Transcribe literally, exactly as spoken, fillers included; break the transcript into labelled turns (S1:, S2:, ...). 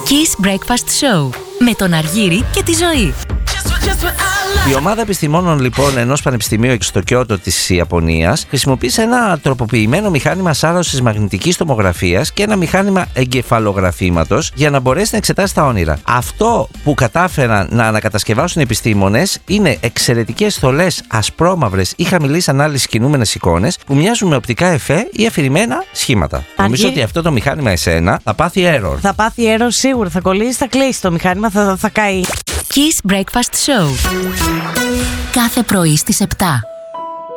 S1: Kiss Breakfast Show με τον Αργύρη και τη Ζωή.
S2: Η ομάδα επιστημόνων λοιπόν ενός πανεπιστημίου στο Κιότο της Ιαπωνίας χρησιμοποίησε ένα τροποποιημένο μηχάνημα σάρωσης μαγνητικής τομογραφίας και ένα μηχάνημα εγκεφαλογραφήματος για να μπορέσει να εξετάσει τα όνειρα. Αυτό που κατάφεραν να ανακατασκευάσουν οι επιστήμονες είναι εξαιρετικές θολές ασπρόμαυρες ή χαμηλής ανάλυσης κινούμενες εικόνες που μοιάζουν με οπτικά εφέ ή αφηρημένα σχήματα. Αργύρη. Νομίζω ότι αυτό το μηχάνημα εσένα θα πάθει error.
S3: Θα πάθει error σίγουρα, θα κολλήσει, θα κλείσει το μηχάνημα, θα, θα καεί.
S1: Kiss Breakfast Show. Κάθε πρωί στις επτά.